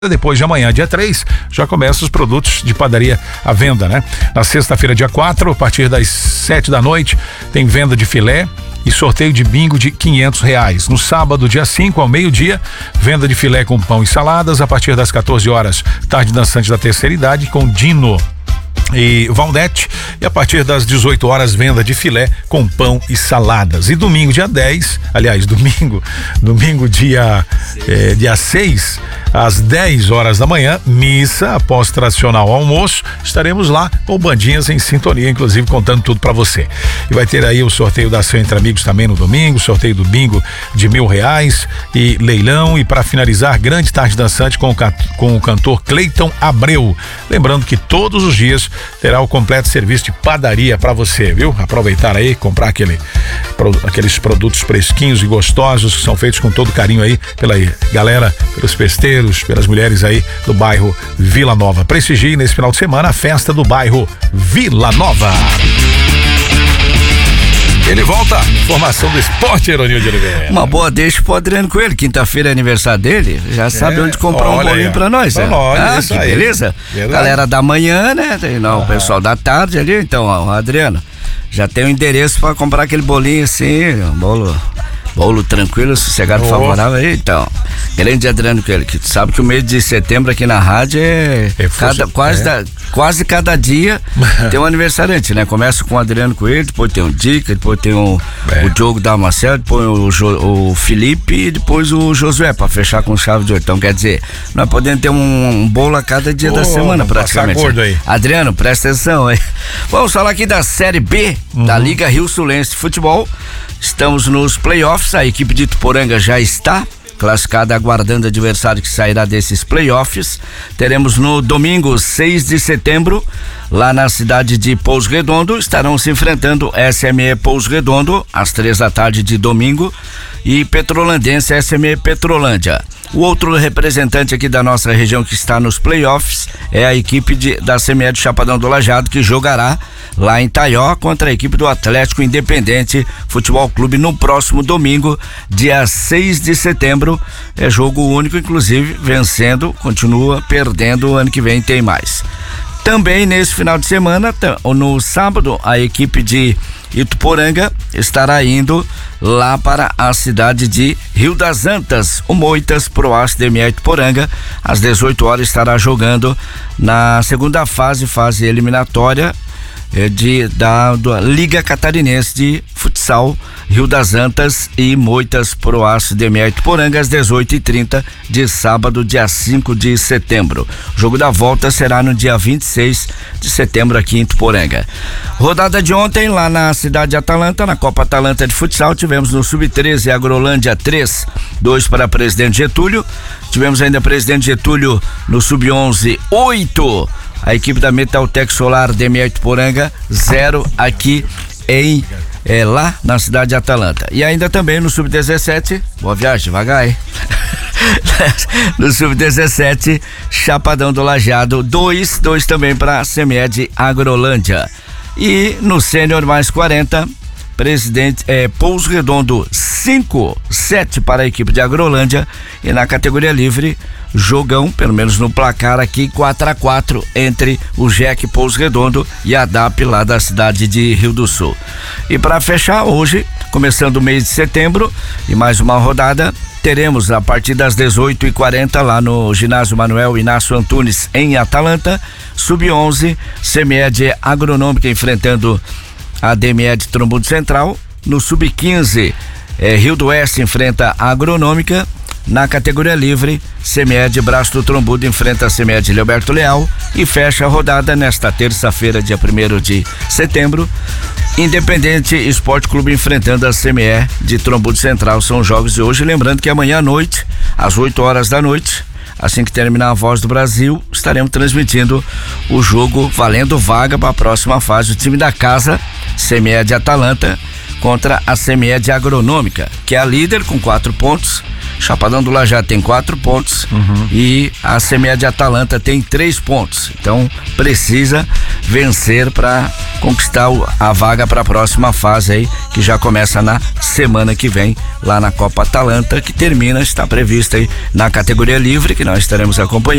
Depois de amanhã, dia 3, já começam os produtos de padaria à venda, né? Na sexta-feira, dia 4, a partir das 7 da noite, tem venda de filé e sorteio de bingo de R$500. No sábado, dia 5, ao meio-dia, venda de filé com pão e saladas. A partir das 14 horas, tarde dançante da terceira idade com Dino e Valdete, e a partir das 18 horas venda de filé com pão e saladas. E domingo dia 10, aliás, domingo dia 6, às 10 horas da manhã, missa após tradicional almoço, estaremos lá com bandinhas em sintonia, inclusive contando tudo pra você. E vai ter aí o sorteio da ação entre amigos também no domingo, sorteio do bingo de R$1.000 e leilão, e para finalizar, grande tarde dançante com o cantor Cleiton Abreu. Lembrando que todos os dias terá o completo serviço de padaria para você, viu? Aproveitar aí, comprar aqueles produtos fresquinhos e gostosos que são feitos com todo carinho aí pela galera, pelos festeiros, pelas mulheres aí do bairro Vila Nova. Prestigie nesse final de semana a festa do bairro Vila Nova. Ele volta, formação do esporte, Eronil de Oliveira. Uma boa deixa pro Adriano Coelho, quinta-feira é aniversário dele, já sabe onde comprar um bolinho pra nós, né? Que aí, beleza? Verdade. Galera da manhã, né? O pessoal da tarde ali, então, ó, Adriano, já tem o endereço pra comprar aquele bolinho assim, bolo tranquilo, sossegado, favorável aí, então. Grande Adriano Coelho, que tu sabe que o mês de setembro aqui na rádio quase cada dia tem um aniversariante, né? Começa com o Adriano Coelho, depois tem o Dica, depois tem o Diogo Damasceno, depois o Felipe e depois o Josué, pra fechar com chave de ouro. Então, quer dizer, nós podemos ter um bolo a cada dia da semana, praticamente. Gordo aí. Adriano, presta atenção aí. Vamos falar aqui da Série B da Liga Rio Sulense de Futebol. Estamos nos playoffs, a equipe de Ituporanga já está classificada, aguardando o adversário que sairá desses playoffs. Teremos no domingo, 6 de setembro, lá na cidade de Pouso Redondo, estarão se enfrentando SME Pouso Redondo, às 3 da tarde de domingo, e Petrolandense SME Petrolândia. O outro representante aqui da nossa região que está nos playoffs é a equipe da CME do Chapadão do Lajeado, que jogará lá em Taió contra a equipe do Atlético Independente Futebol Clube no próximo domingo, dia 6 de setembro. É jogo único, inclusive vencendo, continua perdendo, o ano que vem tem mais. Também nesse final de semana, no sábado, a equipe de Ituporanga estará indo lá para a cidade de Rio das Antas, o Moitas Proace DME Ituporanga. Às 18 horas estará jogando na segunda fase eliminatória da Liga Catarinense de Futsal, Rio das Antas e Moitas Proace DME Ituporanga, às 18h30 de sábado, dia 5 de setembro. O jogo da volta será no dia 26 de setembro aqui em Ituporanga. Rodada de ontem lá na cidade de Atalanta, na Copa Atalanta de Futsal, tivemos no Sub-13 Agrolândia 3, 2 para Presidente Getúlio. Tivemos ainda Presidente Getúlio no Sub-11 8. A equipe da Metaltec Solar DME Ituporanga 0 aqui lá na cidade de Atalanta. E ainda também no Sub-17, boa viagem, devagar, hein? No Sub-17, Chapadão do Lajeado 2 também para a CME de Agrolândia. E no Sênior mais 40, Pouso Redondo 5-7 para a equipe de Agrolândia, e na categoria livre, jogão, pelo menos no placar aqui, 4-4 entre o JEC Pouso Redondo e a DAP lá da cidade de Rio do Sul. E para fechar, hoje, começando o mês de setembro, e mais uma rodada, teremos a partir das 18h40 lá no ginásio Manuel Inácio Antunes em Atalanta, Sub-11, CME de Agronômica enfrentando a DME de Trombudo Central. No Sub-15, Rio do Oeste enfrenta a Agronômica. Na categoria livre, CME de Braço do Trombudo enfrenta a CME de Leoberto Leal, e fecha a rodada nesta terça-feira, dia 1º de setembro, Independente Esporte Clube enfrentando a CME de Trombudo Central. São os jogos de hoje. Lembrando que amanhã à noite, às 8 horas da noite, assim que terminar a Voz do Brasil, estaremos transmitindo o jogo valendo vaga para a próxima fase. O time da casa, CME de Atalanta, contra a CME de Agronômica, que é a líder com 4 pontos, Chapadão do Lajado tem 4 pontos e a Semed Atalanta tem 3 pontos. Então precisa vencer para conquistar a vaga para a próxima fase aí, que já começa na semana que vem lá na Copa Atalanta, que termina, está prevista aí na categoria livre, que nós estaremos acompanhando.